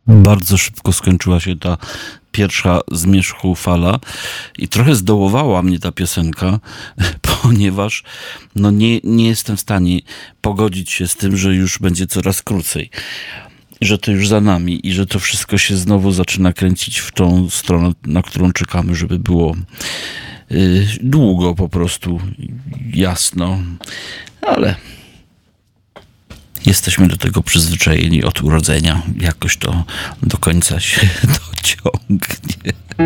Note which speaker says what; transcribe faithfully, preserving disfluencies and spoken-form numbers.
Speaker 1: Bardzo szybko skończyła się ta pierwsza zmierzchu fala i trochę zdołowała mnie ta piosenka, ponieważ no nie, nie jestem w stanie pogodzić się z tym, że już będzie coraz krócej, że to już za nami i że to wszystko się znowu zaczyna kręcić w tą stronę, na którą czekamy, żeby było yy, długo po prostu, jasno, ale jesteśmy do tego przyzwyczajeni od urodzenia. Jakoś to do końca się dociągnie.